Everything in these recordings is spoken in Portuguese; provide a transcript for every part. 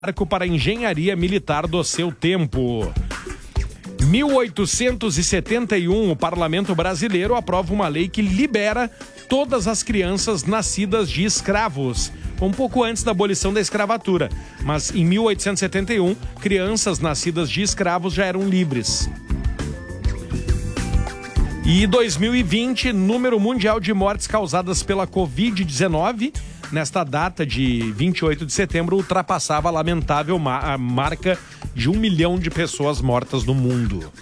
marco para a engenharia militar do seu tempo. 1871, o Parlamento Brasileiro aprova uma lei que libera todas as crianças nascidas de escravos, um pouco antes da abolição da escravatura. Mas em 1871, crianças nascidas de escravos já eram livres. E 2020, número mundial de mortes causadas pela Covid-19, nesta data de 28 de setembro, ultrapassava a lamentável marca de 1 milhão de pessoas mortas no mundo.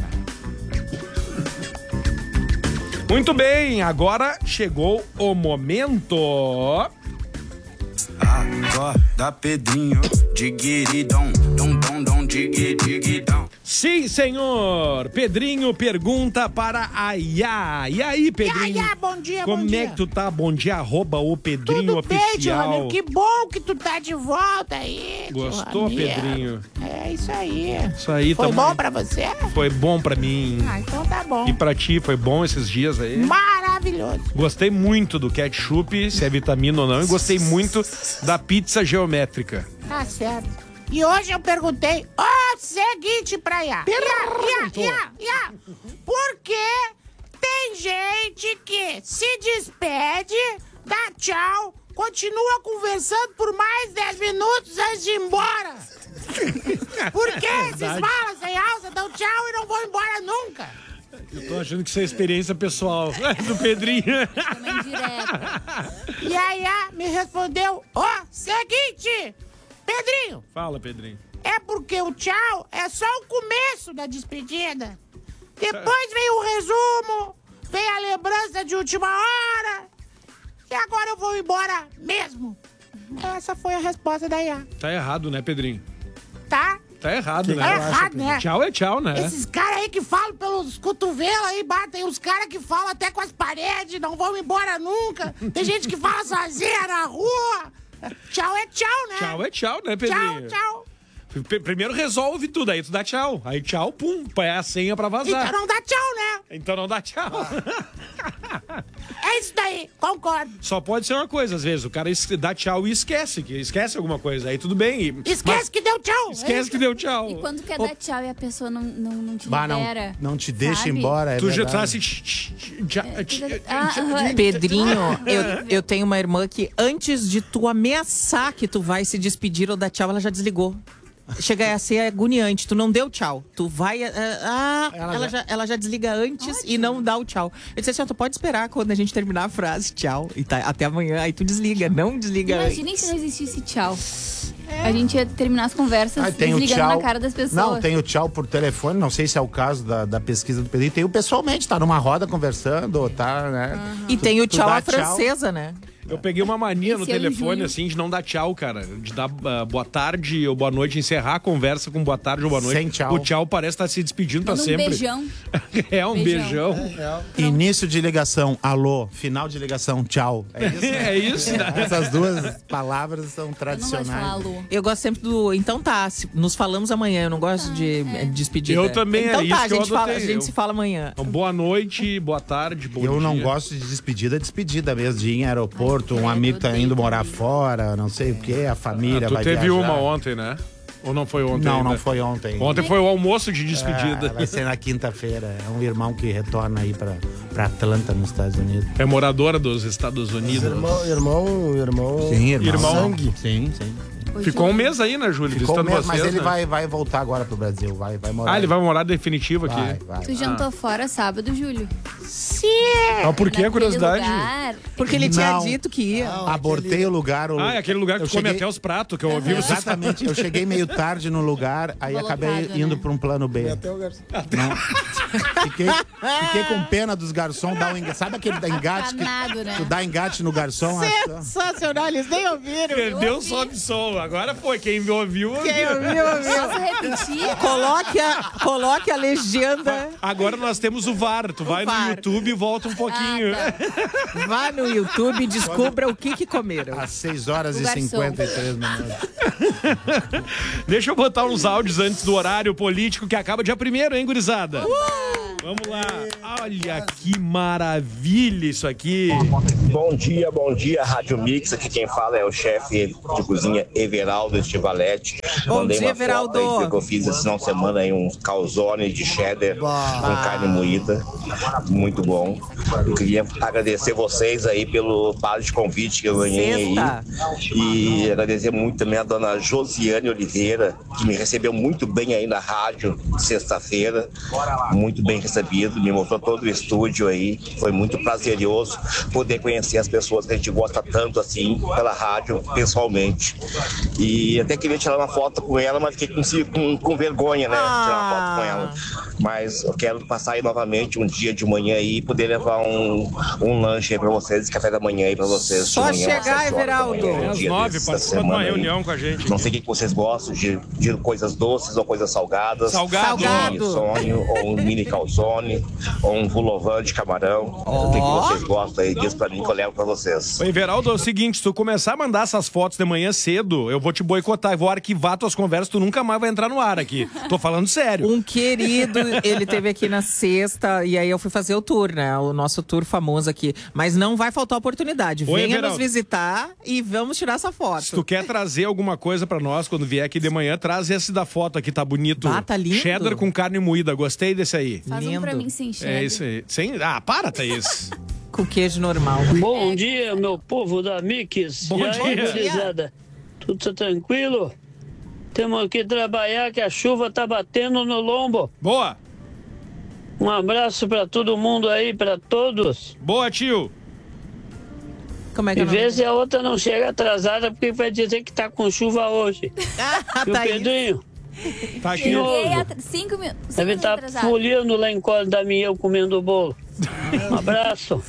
Muito bem, agora chegou o momento. Acorda, Pedrinho, diguiridão, dom, dom, dom, diguidigidão. Sim, senhor. Pedrinho pergunta para a Iá. E aí, Pedrinho? Iá, bom dia, Como bom dia. é que tu tá? Bom dia, arroba o Pedrinho Tudo bem, tio Oficial. Ramiro, que bom que tu tá de volta aí, tio Gostou, Ramiro? Pedrinho? É isso aí. Isso aí, Foi tamo bom aí. pra você? Foi bom pra mim. Ah, então tá bom. E pra ti, foi bom esses dias aí? Maravilhoso. Gostei muito do ketchup, se é vitamina ou não, e gostei muito da pizza geométrica. Tá certo. E hoje eu perguntei o seguinte pra Iá. Iá. Por que tem gente que se despede, dá tchau, continua conversando por mais 10 minutos antes de ir embora? Por que esses malas sem alça dão tchau e não vão embora nunca? Eu tô achando que isso é experiência pessoal do Pedrinho. Também direto. E a Iá me respondeu o seguinte: Pedrinho, Fala, Pedrinho. é porque o tchau é só o começo da despedida. Depois vem o resumo, vem a lembrança de última hora. E agora eu vou embora mesmo. Essa foi a resposta da Iá. Tá errado, né, Pedrinho? Tá? Tá errado, né? Tá errado, né? Tchau é tchau, né? Esses caras aí que falam pelos cotovelos aí, batem os caras que falam até com as paredes, não vão embora nunca. Tem gente que fala sozinha na rua. Tchau é tchau, né? Tchau é tchau, né, Pedrinho? Tchau. Primeiro resolve tudo, aí tu dá tchau. Aí tchau, pum, é a senha pra vazar. Então não dá tchau, né? Então não dá tchau. É isso daí, concordo. Só pode ser uma coisa, às vezes, o cara dá tchau e esquece alguma coisa. Aí tudo bem. Esquece que deu tchau. Esquece que deu tchau. E quando quer dar tchau e a pessoa não te Bah, libera? não te deixa sabe? embora, é Tu já verdade. tá assim... Pedrinho, eu tenho uma irmã que antes de tu ameaçar que tu vai se despedir ou dar tchau, ela já desligou. Chega a ser agoniante, tu não deu tchau. Tu vai. Ela já desliga antes e não dá o tchau. Eu disse assim: ó, tu pode esperar quando a gente terminar a frase, tchau. E tá, até amanhã, aí tu desliga, não desliga Imaginem antes. se não existisse tchau. A gente ia terminar as conversas Tem o desligando tchau. na cara das pessoas. Não, tem o tchau por telefone, não sei se é o caso da pesquisa do Pedrinho. Tem o pessoalmente, tá numa roda conversando, tá, né? E tem o Tu tchau dá à francesa, né? Eu peguei uma mania no Esse é o telefone, Júlio. assim, de não dar tchau, cara. De dar boa tarde ou boa noite, encerrar a conversa com boa tarde ou boa noite. Sem tchau. O tchau parece estar se despedindo pra Manda um sempre. beijão. É, um beijão. Início de ligação, alô. Final de ligação, tchau. É isso, né? É isso, né? Essas duas palavras são Eu não gosto de falar tradicionais. alô. Eu gosto sempre do. Então tá, nos falamos amanhã. Eu não gosto de despedida. Eu também, então é tá, isso a que eu gente, fala, a adotei. gente se fala amanhã. Então, boa noite, boa tarde, bom dia. Eu não gosto de despedida mesmo, de ir em aeroporto, um amigo tá indo morar fora, não sei o que, a família Tu vai teve viajar. uma ontem, né? Ou não foi ontem? Não, ainda? não foi ontem. Ontem foi o almoço de despedida. Vai ser na quinta-feira. É um irmão que retorna aí pra Atlanta, nos Estados Unidos. É moradora dos Estados Unidos. Irmão. Sim, Irmão. Sangue. Sim. Ficou um mês aí, né, Júlio? Ficou Visitando mesmo, mas vocês, ele né? vai voltar agora pro Brasil. Vai morar. Ah, ele aí. vai morar definitivo aqui. Vai. Tu jantou fora sábado, Júlio? Sim. Ah, por que a Naquele curiosidade? lugar. Porque ele tinha Não. dito que ia. Abortei o lugar. Ah, é aquele lugar que eu tu come cheguei- até os pratos, que eu ouvi vocês. Exatamente. Eu cheguei meio tarde no lugar, aí Tava acabei lotado, indo né? pra um plano B. Até o garçom. Fiquei com pena dos garçons dar um engate. Sabe aquele da engate que Sacanado, né? tu dá engate no garçom? Sensacional, eles nem ouviram. Perdeu o sobe som. Agora foi. Quem me ouviu, ouviu. Quem ouviu, ouviu. Posso repetir? Coloque a legenda. Agora nós temos o VAR. Tu vai no VAR. YouTube e volta um pouquinho. tá. Vá no YouTube e descubra o que comeram. Às 6 horas O e garçom. 53 minutos. Deixa eu botar uns áudios antes do horário político que acaba dia 1º, hein, gurizada? Vamos lá. Olha que maravilha isso aqui. Bom dia, Rádio Mix. Aqui quem fala é o chefe de cozinha Everaldo Estivalete. Bom Mandei dia, uma Everaldo. foto aí que eu fiz esse final de semana aí, um calzone de cheddar com carne moída. Muito bom. Eu queria agradecer vocês aí pelo par de convite que eu ganhei aí. E agradecer muito também a dona Josiane Oliveira, que me recebeu muito bem aí na rádio sexta-feira. Muito bem recebido, me mostrou todo o estúdio aí. Foi muito prazeroso poder conhecer as pessoas que a gente gosta tanto assim pela rádio, pessoalmente. E até queria tirar uma foto com ela, mas fiquei com vergonha, né? Tirar uma foto com ela. Mas eu quero passar aí novamente um dia de manhã aí e poder levar um lanche aí pra vocês, café da manhã aí pra vocês. Só manhã, chegar, Everaldo. Às 9, participando de uma reunião com a gente. Não sei o que vocês gostam, de coisas doces ou coisas salgadas. Salgado. Um sonho, ou um mini calzone, ou um vulovan de camarão. O que vocês gostam aí? Diz pra mim que eu levo pra vocês. Ô, Everaldo, é o seguinte, se tu começar a mandar essas fotos de manhã cedo, eu vou te boicotar, eu vou arquivar tuas conversas, tu nunca mais vai entrar no ar aqui. Tô falando sério. Um querido, ele teve aqui na sexta, e aí eu fui fazer o tour, né? O nosso tour famoso aqui. Mas não vai faltar oportunidade. Oi, Venha Everaldo. nos visitar e vamos tirar essa foto. Se tu quer trazer alguma coisa pra nós quando vier aqui de manhã, traz esse da foto aqui, tá bonito. Tá lindo. Cheddar com carne moída, gostei desse aí. Faz um pra Lindo. mim sem cheddar. É isso aí. Para, Thaís. Com queijo normal. Bom dia, meu povo da Mix. Bom e aí, dia. gurizada? Tudo tá tranquilo? Temos que trabalhar que a chuva tá batendo no lombo. Boa. Um abraço pra todo mundo aí, pra todos. Boa, tio. Como é que E é o nome? vê se a outra não chega atrasada, porque vai dizer que tá com chuva hoje. Ah, E o tá aí. Pedrinho Tá aqui. Cheguei. Cheguei 5 minutos deve estar atrasado. folhando lá em Colo da Miel comendo o bolo. Um abraço.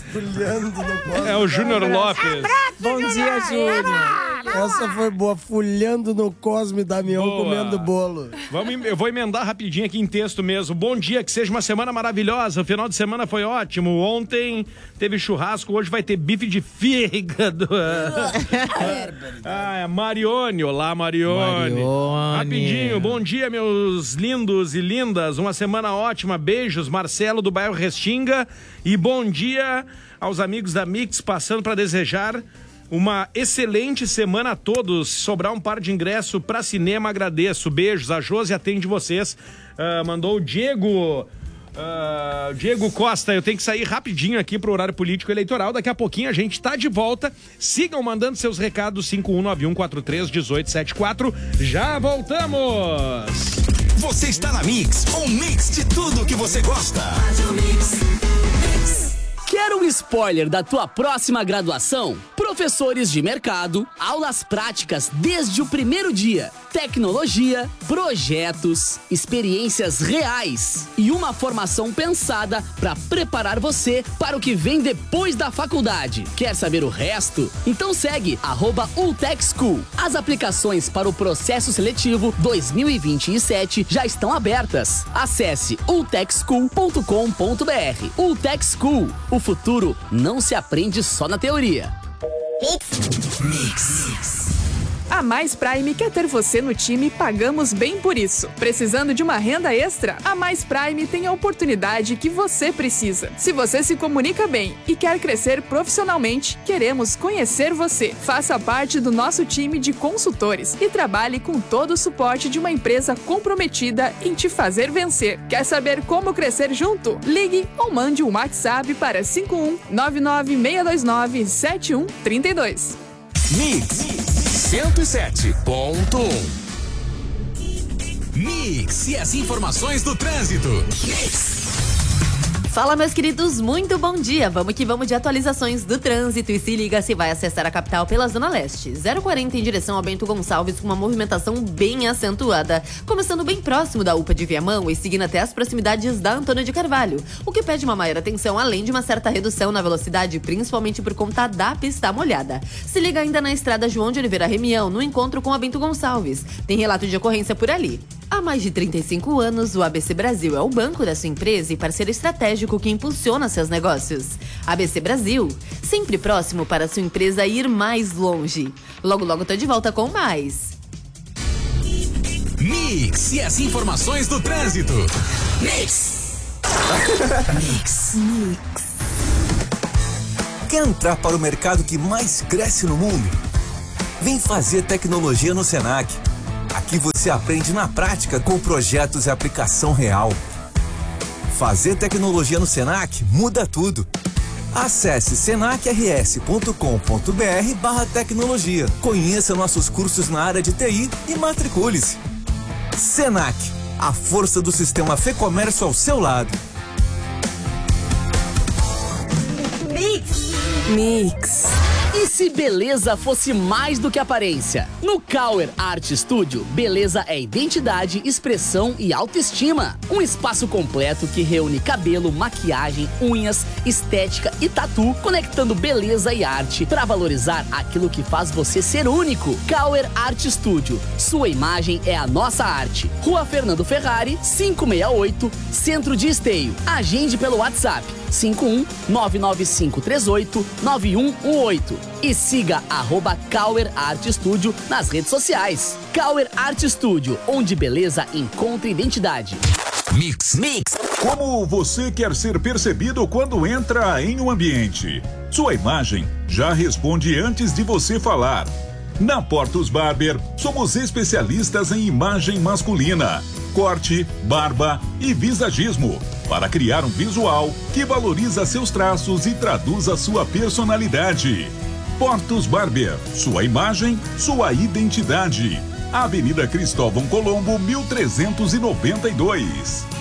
É o Júnior Lopes. Bom dia, Júnior. Essa foi boa. Folhando no Cosme Damião, Boa. comendo bolo. Eu vou emendar rapidinho aqui em texto mesmo. Bom dia, que seja uma semana maravilhosa. O final de semana foi ótimo. Ontem teve churrasco, hoje vai ter bife de fígado. É Marione. Olá, Marione. Rapidinho, bom dia, meus lindos e lindas. Uma semana ótima. Beijos, Marcelo do bairro Restinga. E bom dia aos amigos da Mix, passando para desejar uma excelente semana a todos. Se sobrar um par de ingresso para cinema, agradeço. Beijos. A Josi atende vocês. Mandou o Diego Costa. Eu tenho que sair rapidinho aqui pro horário político eleitoral. Daqui a pouquinho a gente tá de volta. Sigam mandando seus recados 5191431874. Já voltamos! Você está na Mix, um mix de tudo que você gosta. Quer um spoiler da tua próxima graduação? Professores de mercado, aulas práticas desde o primeiro dia, tecnologia, projetos, experiências reais e uma formação pensada para preparar você para o que vem depois da faculdade. Quer saber o resto? Então segue @UTechSchool. As aplicações para o processo seletivo 2027 já estão abertas. Acesse utechschool.com.br. UTechSchool. O futuro não se aprende só na teoria. A Mais Prime quer ter você no time e pagamos bem por isso. Precisando de uma renda extra? A Mais Prime tem a oportunidade que você precisa. Se você se comunica bem e quer crescer profissionalmente, queremos conhecer você. Faça parte do nosso time de consultores e trabalhe com todo o suporte de uma empresa comprometida em te fazer vencer. Quer saber como crescer junto? Ligue ou mande um WhatsApp para 51996297132. Mix 107.1. Mix e as informações do trânsito. Fala, meus queridos, muito bom dia. Vamos que vamos de atualizações do trânsito e se liga se vai acessar a capital pela Zona Leste. 040 em direção ao Bento Gonçalves com uma movimentação bem acentuada, começando bem próximo da UPA de Viamão e seguindo até as proximidades da Antônio de Carvalho, o que pede uma maior atenção além de uma certa redução na velocidade, principalmente por conta da pista molhada. Se liga ainda na estrada João de Oliveira Remião, no encontro com a Bento Gonçalves. Tem relato de ocorrência por ali. Há mais de 35 anos, o ABC Brasil é o banco da sua empresa e parceiro estratégico que impulsiona seus negócios. ABC Brasil, sempre próximo para sua empresa ir mais longe. Logo, logo tô de volta com mais. Mix e as informações do trânsito. Mix. Mix. Quer entrar para o mercado que mais cresce no mundo? Vem fazer tecnologia no Senac. Aqui você aprende na prática com projetos e aplicação real. Fazer tecnologia no Senac muda tudo. Acesse senacrs.com.br/tecnologia. Conheça nossos cursos na área de TI e matricule-se. Senac, a força do sistema Fê-Comércio ao seu lado. Mix. E se beleza fosse mais do que aparência? No Kauer Art Studio, beleza é identidade, expressão e autoestima. Um espaço completo que reúne cabelo, maquiagem, unhas, estética e tatu, conectando beleza e arte para valorizar aquilo que faz você ser único. Kauer Art Studio. Sua imagem é a nossa arte. Rua Fernando Ferrari, 568, Centro de Esteio. Agende pelo WhatsApp 51995389118 e siga @Kauer Art Studio nas redes sociais. Kauer Art Studio, onde beleza encontra identidade. Mix. Como você quer ser percebido quando entra em um ambiente? Sua imagem já responde antes de você falar. Na Portos Barber, somos especialistas em imagem masculina, corte, barba e visagismo, para criar um visual que valoriza seus traços e traduz a sua personalidade. Portos Barber, sua imagem, sua identidade. Avenida Cristóvão Colombo, 1392.